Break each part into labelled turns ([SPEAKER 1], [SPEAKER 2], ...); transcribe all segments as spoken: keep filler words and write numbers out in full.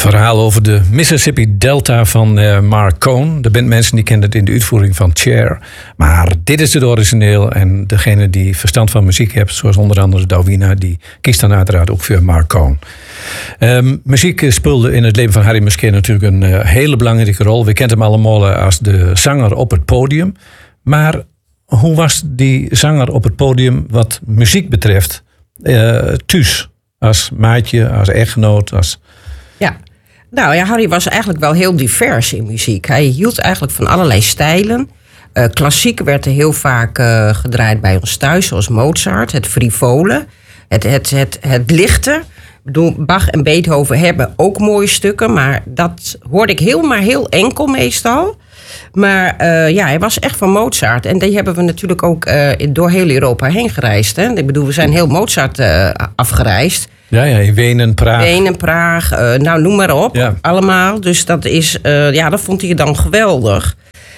[SPEAKER 1] verhaal over de Mississippi Delta van uh, Mark Cohn. Er zijn mensen die kennen het in de uitvoering van Cher. Maar dit is het origineel. En degene die verstand van muziek heeft, zoals onder andere Dawina, die kiest dan uiteraard ook voor Mark Cohn. Um, muziek speelde in het leven van Harry Musquet natuurlijk een uh, hele belangrijke rol. We kennen hem allemaal als de zanger op het podium. Maar hoe was die zanger op het podium wat muziek betreft uh, thuis? Als maatje, als echtgenoot, als...
[SPEAKER 2] Ja, nou ja, Harry was eigenlijk wel heel divers in muziek. Hij hield eigenlijk van allerlei stijlen. Uh, klassiek werd er heel vaak uh, gedraaid bij ons thuis, zoals Mozart. Het frivole, het, het, het, het lichte. Ik bedoel, Bach en Beethoven hebben ook mooie stukken, maar dat hoorde ik heel, maar heel enkel meestal. Maar uh, ja, hij was echt van Mozart. En die hebben we natuurlijk ook uh, door heel Europa heen gereisd. Hè? Ik bedoel, we zijn heel Mozart uh, afgereisd.
[SPEAKER 1] Ja, ja, in Wenen, Praag.
[SPEAKER 2] Wenen, Praag, uh, nou noem maar op, ja. Allemaal. Dus dat is, uh, ja, dat vond hij dan geweldig.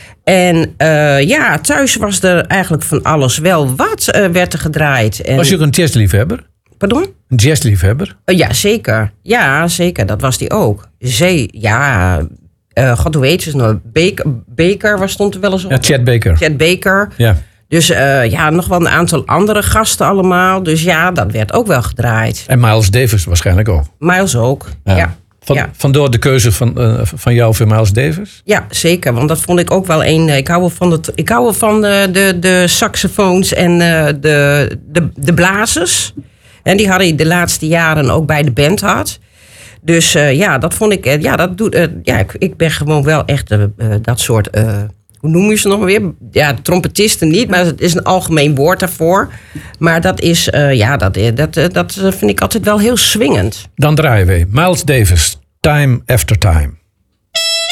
[SPEAKER 2] En uh, ja, thuis was er eigenlijk van alles wel wat uh, werd er gedraaid. En...
[SPEAKER 1] Was je ook een jazzliefhebber?
[SPEAKER 2] Pardon?
[SPEAKER 1] Een jazzliefhebber?
[SPEAKER 2] Uh, ja, zeker. Ja, zeker. Dat was die ook. Zee, ja... Uh, God, hoe heet ze nou? Baker, Baker, waar stond er wel eens op?
[SPEAKER 1] Ja, Chet Baker.
[SPEAKER 2] Chet Baker.
[SPEAKER 1] Ja.
[SPEAKER 2] Dus uh, ja, nog wel een aantal andere gasten allemaal. Dus ja, dat werd ook wel gedraaid.
[SPEAKER 1] En Miles Davis waarschijnlijk ook.
[SPEAKER 2] Miles ook, ja. ja.
[SPEAKER 1] Van,
[SPEAKER 2] ja.
[SPEAKER 1] Vandoor de keuze van, uh, van jou voor Miles Davis?
[SPEAKER 2] Ja, zeker. Want dat vond ik ook wel een... Ik hou wel van, het, ik hou wel van de, de, de saxofoons en uh, de, de, de blazers. En die Harry de laatste jaren ook bij de band had. Dus uh, ja, dat vond ik... Uh, ja, dat doet, uh, ja ik, ik ben gewoon wel echt uh, uh, dat soort... Uh, hoe noem je ze nog weer? Ja, trompetisten niet, maar het is een algemeen woord daarvoor. Maar dat is... Uh, ja, dat, dat, uh, dat vind ik altijd wel heel swingend.
[SPEAKER 1] Dan draaien we Miles Davis, Time After Time.